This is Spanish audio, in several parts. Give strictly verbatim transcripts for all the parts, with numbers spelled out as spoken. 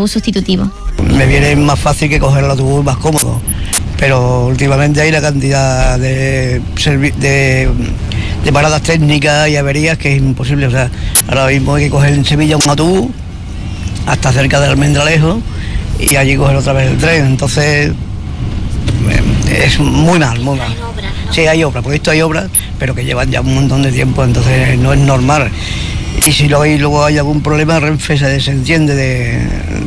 autobús sustitutivo. Me viene más fácil que coger el autobús más cómodo, pero últimamente hay una cantidad de, de, de paradas técnicas y averías que es imposible. O sea, ahora mismo hay que coger en Sevilla un autobús hasta cerca del Almendralejo y allí coger otra vez el tren. Entonces es muy mal, muy mal. Sí, hay obras, porque esto hay obras, pero que llevan ya un montón de tiempo, entonces no es normal. Y si luego hay, luego hay algún problema, Renfe se desentiende de,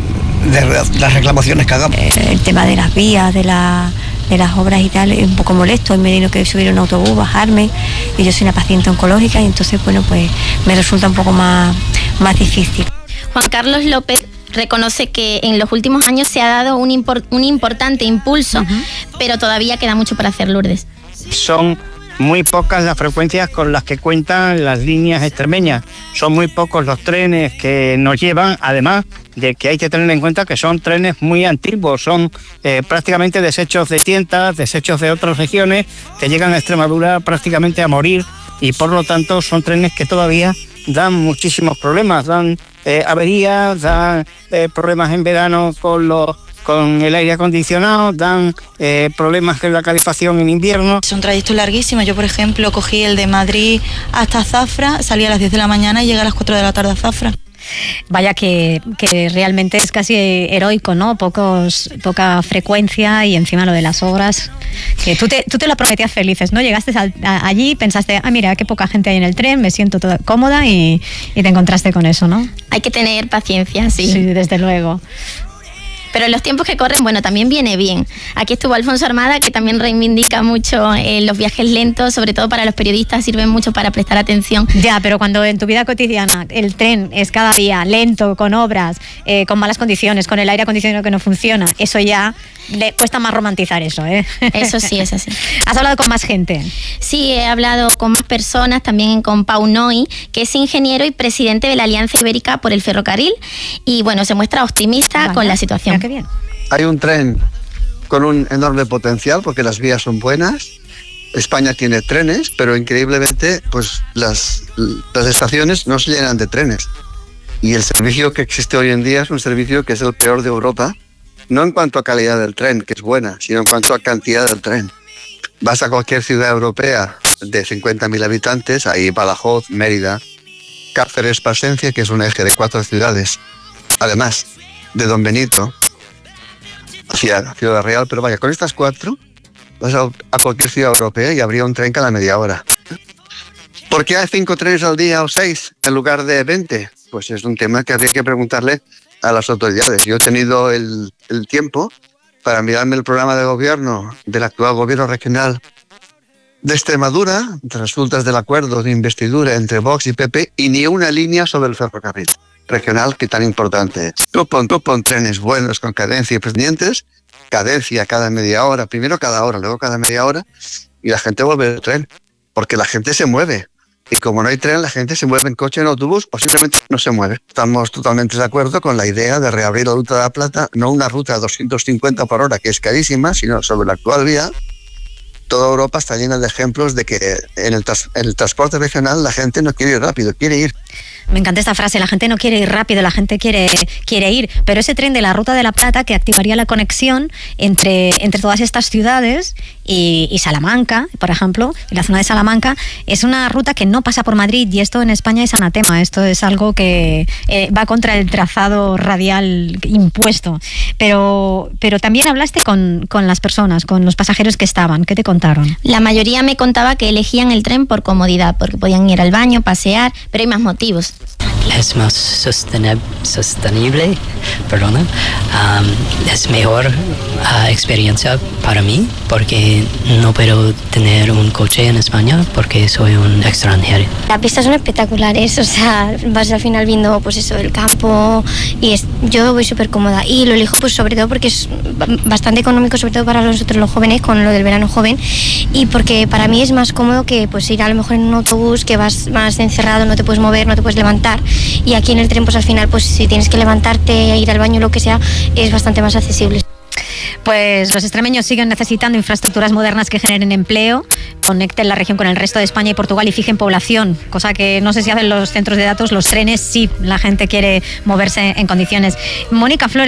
de las reclamaciones que hagamos. El tema de las vías, de, la, de las obras y tal, es un poco molesto. Me he tenido que subir a un autobús, bajarme, y yo soy una paciente oncológica, y entonces, bueno, pues me resulta un poco más, más difícil. Juan Carlos López reconoce que en los últimos años se ha dado un, import, un importante impulso, uh-huh. pero todavía queda mucho para hacer, Lourdes. Son muy pocas las frecuencias con las que cuentan las líneas extremeñas. Son muy pocos los trenes que nos llevan, además de que hay que tener en cuenta que son trenes muy antiguos, son eh, prácticamente desechos de tientas, desechos de otras regiones que llegan a Extremadura prácticamente a morir, y por lo tanto son trenes que todavía dan muchísimos problemas, dan eh, averías, dan eh, problemas en verano con los con el aire acondicionado, dan eh, problemas con la calefacción en invierno. Son trayectos larguísimos. Yo, por ejemplo, cogí el de Madrid hasta Zafra, salí a las diez de la mañana y llegué a las cuatro de la tarde a Zafra. Vaya que, que realmente es casi heroico, ¿no? Pocos, poca frecuencia, y encima lo de las obras, que tú te, tú te lo prometías felices, ¿no? Llegaste a, a, allí, pensaste, ah, mira, qué poca gente hay en el tren, me siento toda cómoda, y, y te encontraste con eso, ¿no? Hay que tener paciencia, sí. Sí, desde luego. Pero en los tiempos que corren, bueno, también viene bien. Aquí estuvo Alfonso Armada, que también reivindica mucho eh, los viajes lentos, sobre todo para los periodistas, sirven mucho para prestar atención. Ya, pero cuando en tu vida cotidiana el tren es cada día lento, con obras, eh, con malas condiciones, con el aire acondicionado que no funciona, eso ya le cuesta más romantizar eso, ¿eh? Eso sí, es así. ¿Has hablado con más gente? Sí, he hablado con más personas, también con Pau Noy, que es ingeniero y presidente de la Alianza Ibérica por el Ferrocarril, y bueno, se muestra optimista Vaya, con la situación. Mira qué bien. Hay un tren con un enorme potencial porque las vías son buenas. España tiene trenes, pero increíblemente pues las, las estaciones no se llenan de trenes. Y el servicio que existe hoy en día es un servicio que es el peor de Europa, no en cuanto a calidad del tren, que es buena, sino en cuanto a cantidad del tren. Vas a cualquier ciudad europea de cincuenta mil habitantes, ahí Badajoz, Mérida, Cáceres, Plasencia, que es un eje de cuatro ciudades, además de Don Benito, hacia Ciudad Real, pero vaya, con estas cuatro vas a, a cualquier ciudad europea y habría un tren cada media hora. ¿Por qué hay cinco trenes al día o seis en lugar de veinte? Pues es un tema que habría que preguntarle a las autoridades. Yo he tenido el, el tiempo para mirarme el programa de gobierno del actual gobierno regional de Extremadura, resultas del acuerdo de investidura entre Vox y P P, y ni una línea sobre el ferrocarril regional, que tan importante es. Tú pon, tú pon trenes buenos con cadencia y pendientes, cadencia cada media hora, primero cada hora, luego cada media hora, y la gente vuelve al tren, porque la gente se mueve. Y como no hay tren, la gente se mueve en coche, en autobús, o simplemente no se mueve. Estamos totalmente de acuerdo con la idea de reabrir la Ruta de la Plata, no una ruta a doscientos cincuenta por hora, que es carísima, sino sobre la actual vía. Toda Europa está llena de ejemplos de que en el, tras- en el transporte regional la gente no quiere ir rápido, quiere ir. Me encanta esta frase, la gente no quiere ir rápido, la gente quiere, quiere ir, pero ese tren de la Ruta de la Plata, que activaría la conexión entre, entre todas estas ciudades y, y Salamanca, por ejemplo, en la zona de Salamanca, es una ruta que no pasa por Madrid, y esto en España es anatema, esto es algo que eh, va contra el trazado radial impuesto. Pero, pero también hablaste con, con las personas, con los pasajeros que estaban, ¿qué te contaron? La mayoría me contaba que elegían el tren por comodidad, porque podían ir al baño, pasear, pero hay más motivos. Es más sostenib- sostenible, perdona, um, es mejor uh, experiencia para mí, porque no puedo tener un coche en España porque soy un extranjero. Las pistas son espectaculares, o sea, vas al final viendo pues eso, el campo, y es, yo voy súper cómoda, y lo elijo pues sobre todo porque es bastante económico, sobre todo para nosotros los jóvenes, con lo del verano joven, y porque para mí es más cómodo que pues ir a lo mejor en un autobús que vas más encerrado, no te puedes mover, no te puedes levantar, y aquí en el tren pues al final pues si tienes que levantarte, ir al baño, lo que sea, es bastante más accesible. Pues los extremeños siguen necesitando infraestructuras modernas que generen empleo, conecten la región con el resto de España y Portugal y fijen población, cosa que no sé si hacen los centros de datos. Los trenes sí, la gente quiere moverse en condiciones. Mónica Flores.